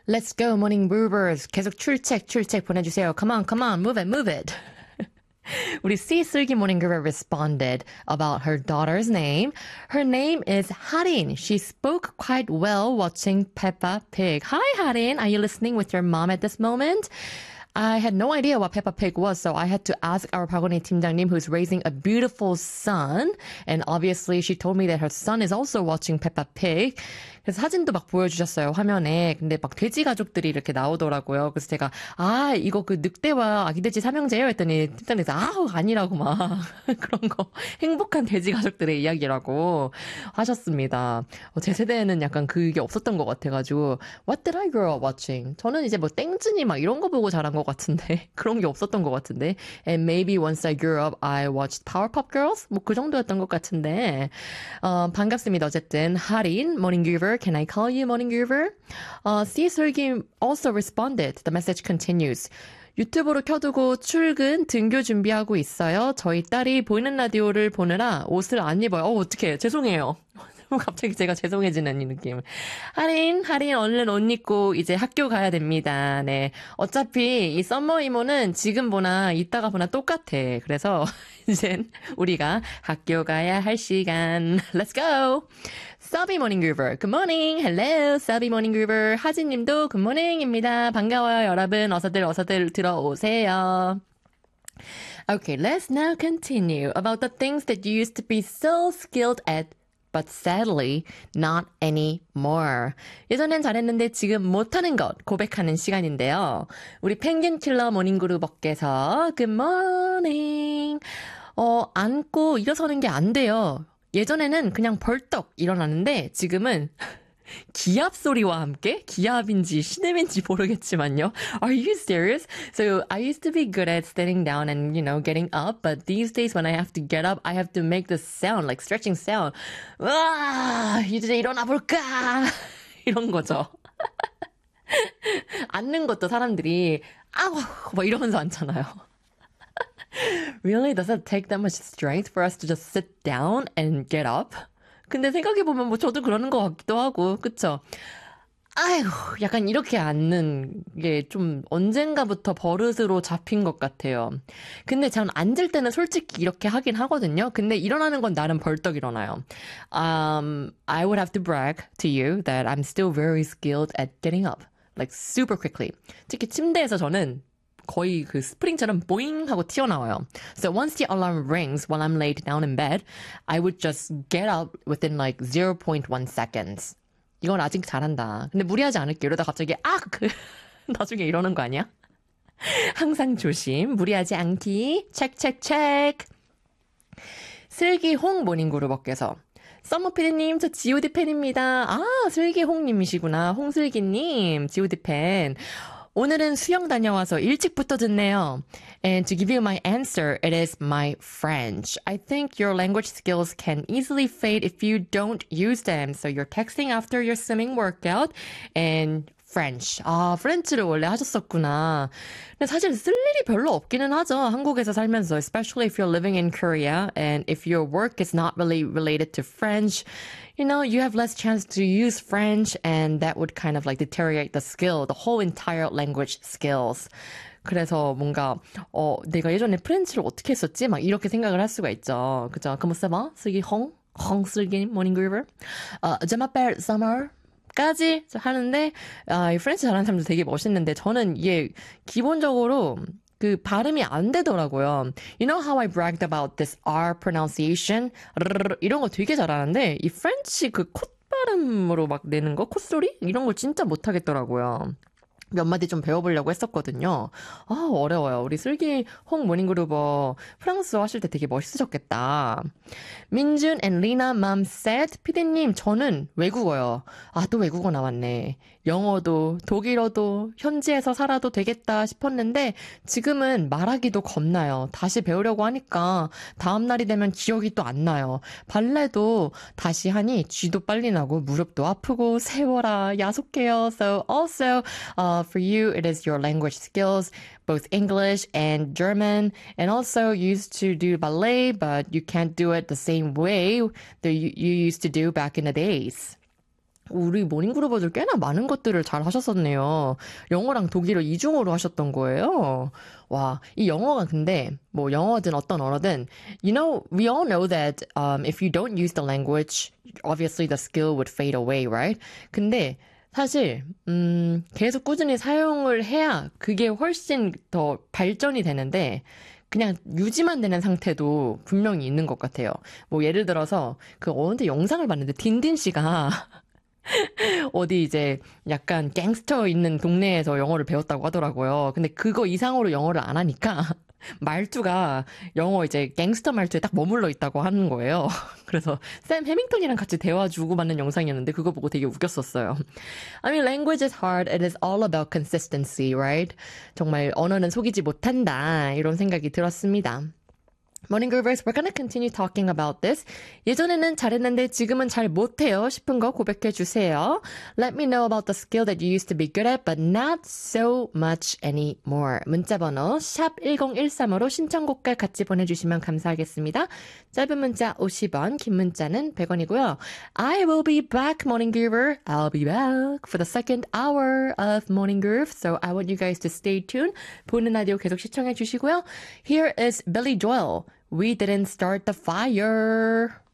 Let's go, morning movers. 계속 출첵 보내주세요. Come on, move it. 우리 C 슬기 morning mover responded about her daughter's name. Her name is Harin. She spoke quite well watching Peppa Pig. Hi, Harin. Are you listening with your mom at this moment? I had no idea what Peppa Pig was, so I had to ask our 박원희 팀장님 who's raising a beautiful son. And obviously she told me that her son is also watching Peppa Pig. 그래서 사진도 막 보여주셨어요, 화면에. 근데 막 돼지 가족들이 이렇게 나오더라고요. 그래서 제가, 이거 그 늑대와 아기돼지 삼형제예요? 했더니 팀장님께서, 아니라고 막. 그런 거. 행복한 돼지 가족들의 이야기라고 하셨습니다. 제 세대에는 약간 그게 없었던 것 같아가지고, What did I grow up watching? 저는 이제 뭐 땡준이 막 이런 거 보고 자란 것 같은데, 그런 게 없었던 것 같은데, and maybe once I grew up, I watched Powerpuff Girls? 뭐 그 정도였던 것 같은데, 반갑습니다. 어쨌든, 하린, morning can I call you morning giver? C 슬기 also responded. The message continues. 유튜브로 켜두고 출근, 등교 준비하고 있어요. 저희 딸이 보이는 라디오를 보느라 옷을 안 입어요. 어떡해. 죄송해요. 갑자기 제가 죄송해지는 이 느낌. 하린, 얼른 옷 입고 이제 학교 가야 됩니다. 네. 어차피 이 썸머 이모는 지금 보나 이따가 보나 똑같아. 그래서 이젠 우리가 학교 가야 할 시간. Let's go! Subby Morning Groover. Good morning. Hello. Subby Morning Groover. 하진님도 good morning입니다. 반가워요, 여러분. 어서들 들어오세요. Okay, let's now continue about the things that you used to be so skilled at but sadly not anymore. 예전엔 잘했는데 지금 못하는 것 고백하는 시간인데요. 우리 펭귄 킬러 모닝그룹업께서 Good morning. 앉고 일어서는 게 안 돼요. 예전에는 그냥 벌떡 일어나는데 지금은 기압 소리와 함께 기압인지 신음인지 모르겠지만요. Are you serious? So I used to be good at sitting down and, getting up. But these days when I have to get up, I have to make this sound, like stretching sound. 와, 이제 일어나 볼까? 이런 거죠. 앉는 것도 사람들이 아우 뭐 이러면서 앉잖아요. Really? Does it take that much strength for us to just sit down and get up? 근데 생각해보면 뭐 저도 그러는 것 같기도 하고, 그쵸? 아이고, 약간 이렇게 앉는 게 좀 언젠가부터 버릇으로 잡힌 것 같아요. 근데 전 앉을 때는 솔직히 이렇게 하긴 하거든요. 근데 일어나는 건 나름 벌떡 일어나요. I would have to brag to you that I'm still very skilled at getting up. Like super quickly. 특히 침대에서 저는 거의 그 스프링처럼 보잉 하고 튀어나와요. So once the alarm rings while I'm laid down in bed, I would just get up within like 0.1 seconds. 이건 아직 잘한다. 근데 무리하지 않을게. 이러다 갑자기 나중에 이러는 거 아니야? 항상 조심. 무리하지 않기. 체크. 슬기홍 모닝그룹업께서 썸머 피디님, 저 G.O.D 팬입니다. 슬기홍님이시구나. 홍슬기님, G.O.D 팬. 오늘은 수영 다녀와서 일찍부터 듣네요. And to give you my answer, it is my French. I think your language skills can easily fade if you don't use them. So you're texting after your swimming workout and French. 프렌치를 원래 하셨었구나. 근데 사실 쓸 일이 별로 없기는 하죠. 한국에서 살면서. Especially if you're living in Korea and if your work is not really related to French. You have less chance to use French and that would kind of like deteriorate the skill, the whole entire language skills. 그래서 뭔가 내가 예전에 프렌치를 어떻게 했었지? 막 이렇게 생각을 할 수가 있죠. 그죠? Comment ça va? 슬기 슬기 morning groover. Je m'appelle Summer. 까지 하는데 이 프렌치 잘하는 사람들 되게 멋있는데 저는 이게 기본적으로 그 발음이 안 되더라고요. You know how I bragged about this R pronunciation? 이런 거 되게 잘하는데 이 프렌치 그 콧발음으로 막 내는 거, 콧소리? 이런 걸 진짜 못하겠더라고요. 몇 마디 좀 배워보려고 했었거든요. 어려워요. 우리 슬기 홍 모닝그루버 프랑스어 하실 때 되게 멋있으셨겠다. 민준 and Lina Mom said, 피디님, 저는 외국어요. 또 외국어 나왔네. 영어도 독일어도 현지에서 살아도 되겠다 싶었는데 지금은 말하기도 겁나요. 다시 배우려고 하니까 다음 날이 되면 기억이 또 안 나요. 발레도 다시 하니 쥐도 빨리 나고 무릎도 아프고 세워라 야속해요. So also for you it is your language skills, both English and German, and also used to do ballet, but you can't do it the same way that you used to do back in the days. 우리 모닝그루버들 꽤나 많은 것들을 잘 하셨었네요. 영어랑 독일어 이중어로 하셨던 거예요. 와, 이 영어가 근데 뭐 영어든 어떤 언어든 we all know that if you don't use the language, obviously the skill would fade away, right? 근데 사실 계속 꾸준히 사용을 해야 그게 훨씬 더 발전이 되는데 그냥 유지만 되는 상태도 분명히 있는 것 같아요. 뭐 예를 들어서 그 어느 영상을 봤는데 딘딘 씨가 어디 이제 약간 갱스터 있는 동네에서 영어를 배웠다고 하더라고요. 근데 그거 이상으로 영어를 안 하니까 말투가 영어 이제 갱스터 말투에 딱 머물러 있다고 하는 거예요. 그래서 샘 해밍턴이랑 같이 대화 주고받는 영상이었는데 그거 보고 되게 웃겼었어요. I mean, language is hard. It is all about consistency, right? 정말 언어는 속이지 못한다. 이런 생각이 들었습니다. Morning Groovers, we're gonna continue talking about this. 예전에는 잘했는데 지금은 잘 못해요 싶은 거 고백해 주세요. Let me know about the skill that you used to be good at, but not so much anymore. 문자번호 샵 1013으로 신청곡과 같이 보내주시면 감사하겠습니다. 짧은 문자 50원, 긴 문자는 100원이고요. I will be back, Morning Groover. I'll be back for the second hour of Morning Groove. So I want you guys to stay tuned. 보는 라디오 계속 시청해 주시고요. Here is Billy Joel. We didn't start the fire.